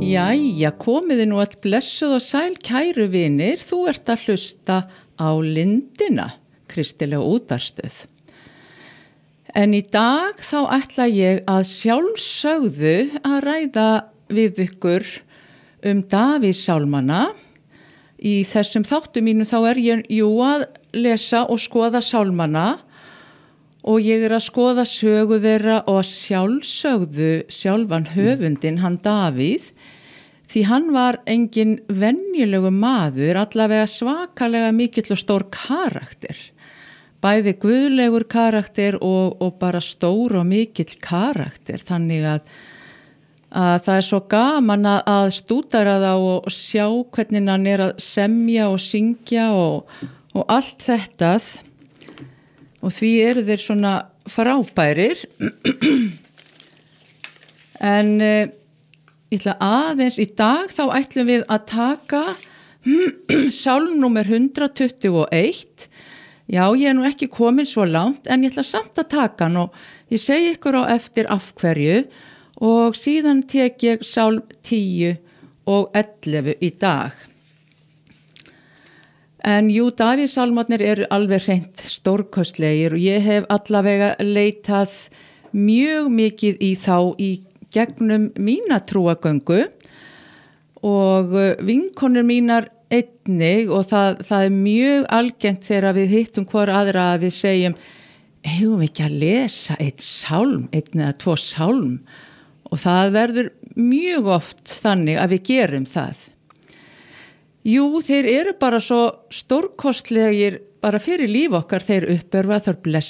Jæja, komiði nú öll blessuð og sæl kæru vinir, þú ert að hlusta á Lindina, kristilega útvarpsstöð. En í dag þá ætla ég að sjálfsögðu að ræða við ykkur Davíðssálmana. Í þessum þáttum mínum þá ég að lesa og skoða sálmana og ég að skoða sögu þeirra og sjálfsögðu sjálfan höfundinn, hann Davíð, því hann var engin venjulegu maður, allavega svakalega mikill og stór karakter. Bæði guðlegur karakter og bara stór og mikill karakter, þannig að það er svo gaman að stúdera það og sjá hvernig hann að semja og syngja og allt þetta. Og því eru þeir svona frábærir. En ég ætla aðeins, í dag þá ætlum við að taka sálm númer 121. Já, ég nú ekki komin svo langt, en ég ætla samt að taka hann og ég segi ykkur á eftir af hverju og síðan tek ég sálm 10 og 11 í dag. En jú, Davíðssálmarnir eru alveg hreint stórkostlegir og ég hef allavega leitað mjög mikið í þá í gegnum mína trúagöngu og vinkonur mínar einnig og það er mjög algengt þegar við hittum hvor aðra að við segjum eigum við ekki að lesa einn sálm, einn eða 2 sálm og það verður mjög oft þannig að við gerum það. Jú, þeir eru bara svo stórkostlegir bara fyrir líf okkar, þeir uppörfa, þeir blessa